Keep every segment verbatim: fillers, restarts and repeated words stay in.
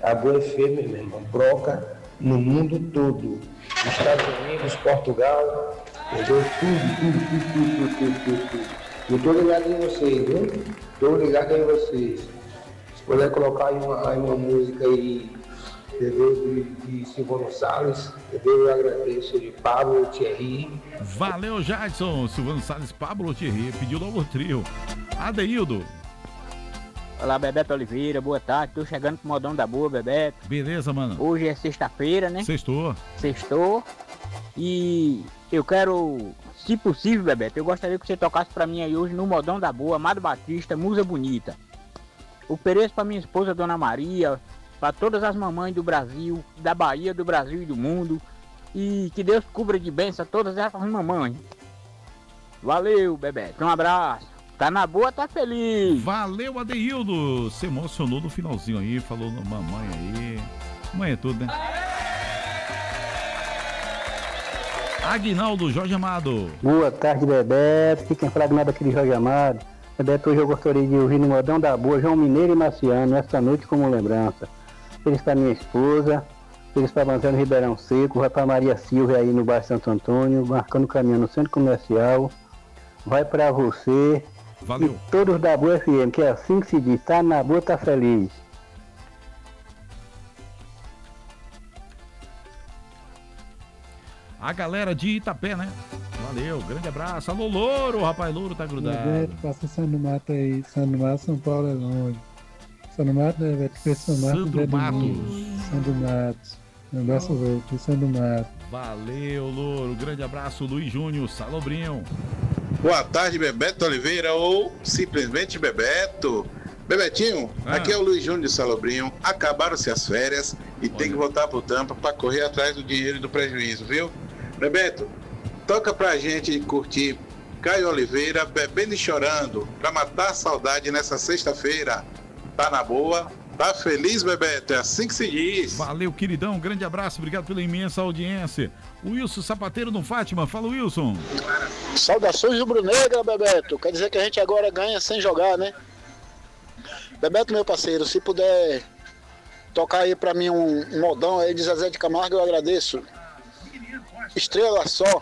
A Boa F M, meu irmão, broca no mundo todo. Estados Unidos, Portugal, entendeu? Tudo, tudo, tudo, tudo, tudo, tudo, tudo. Eu tô ligado em vocês, viu? Tô ligado em vocês. Se puder colocar aí uma, aí uma música aí, entendeu? De, de Silvano Salles, entendeu? Eu agradeço, de Pablo Thierry. Valeu, Jadson. Silvano Salles, Pablo Thierry, pediu logo o trio. Adeildo. Olá, Bebeto Oliveira, boa tarde. Tô chegando pro modão da boa, Bebeto. Beleza, mano. Hoje é sexta-feira, né? Sextou. Sextou. E eu quero, se possível, Bebeto, eu gostaria que você tocasse pra mim aí hoje no modão da boa, Amado Batista, Musa Bonita. Ofereço pra minha esposa, Dona Maria, pra todas as mamães do Brasil, da Bahia, do Brasil e do mundo. E que Deus cubra de bênção a todas essas mamães. Valeu, Bebeto. Um abraço. Tá na boa, tá feliz. Valeu, Adeildo. Se emocionou no finalzinho aí, falou na mamãe aí. Mãe é tudo, né? Aguinaldo, Jorge Amado. Boa tarde, Bebeto. Fiquem fragnados aqui de Jorge Amado. Bebeto, hoje eu gostaria de ouvir no modão da boa João Mineiro e Marciano, esta noite como lembrança. Feliz pra minha esposa, feliz pra Manzano Ribeirão Seco, vai pra Maria Silvia aí no bairro Santo Antônio, marcando caminho no centro comercial. Vai pra você. Valeu. E todos da Boa F M, que é assim que se diz, tá na boa, tá feliz. A galera de Itapé, né? Valeu, grande abraço. Alô, Louro, rapaz, Louro tá grudado. Bebeto, passa Sandro Mato aí. Sandro Mato, São Paulo é longe. Sandro Mato, né, Bebeto? Sandro Mato, Sandro Matos. Sandro Matos. Um abraço, louco. Sandro Mato. Valeu, Louro. Grande abraço, Luiz Júnior, Salobrinho. Boa tarde, Bebeto Oliveira, ou simplesmente Bebeto. Bebetinho, ah. aqui é o Luiz Júnior de Salobrinho. Acabaram-se as férias e Olha. tem que voltar pro Tampa para correr atrás do dinheiro e do prejuízo, viu? Bebeto, toca pra gente curtir Caio Oliveira, Bebendo e Chorando, pra matar a saudade nessa sexta-feira. Tá na boa? Tá feliz, Bebeto? É assim que se diz. Valeu, queridão. Grande abraço. Obrigado pela imensa audiência. O Wilson Sapateiro no Fátima. Fala, Wilson. Saudações rubro-negra, Bebeto. Quer dizer que a gente agora ganha sem jogar, né? Bebeto, meu parceiro, se puder tocar aí pra mim um, um modão aí de Zezé de Camargo, eu agradeço. Estrela Só,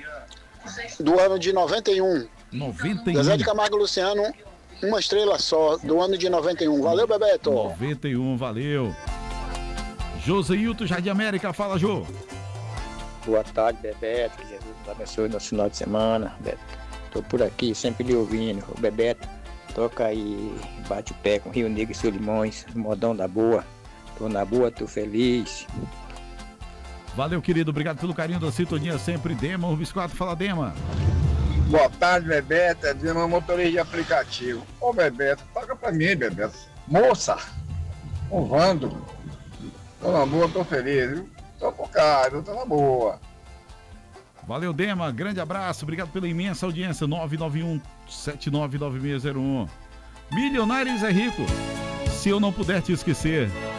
do ano de noventa e um. noventa e um. Zezé de Camargo e Luciano, uma estrela só, do ano de noventa e um. Valeu, Bebeto. noventa e um, valeu. Joseilton, Jardim América, fala, Jô. Boa tarde, Bebeto. Que Jesus nos abençoe no final de semana, Bebeto. Tô por aqui, sempre lhe ouvindo. Bebeto, toca aí, bate o pé com Rio Negro e Solimões, modão da boa. Tô na boa, tô feliz. Valeu, querido. Obrigado pelo carinho da sintonia sempre. Dema, o Biscoito, fala, Dema. Boa tarde, Bebeto. É Dema, motorista de aplicativo. Ô, Bebeto, toca pra mim, Bebeto. Moça, o Vando. Tô na boa, tô feliz, viu? Tô por cá, eu tô na boa. Valeu, Dema. Grande abraço. Obrigado pela imensa audiência. nove nove um, sete nove nove seis zero um. Milionários é rico. Se eu não puder te esquecer.